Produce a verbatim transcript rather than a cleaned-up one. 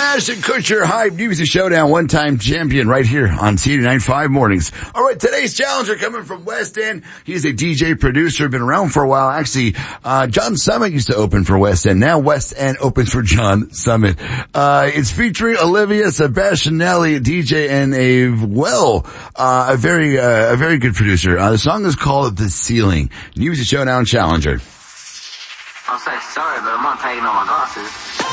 Ashton Kutcher, Hype Music Showdown, one-time champion right here on C eighty-nine point five Mornings. All right, today's challenger coming from West End. He's a D J producer, been around for a while. Actually, uh, John Summit used to open for West End. Now West End opens for John Summit. Uh, it's featuring Olivia Sebastianelli, D J, and a, well, uh, a very, uh, a very good producer. Uh, the song is called The Ceiling. Music Showdown challenger. I'm so sorry, but I'm not taking on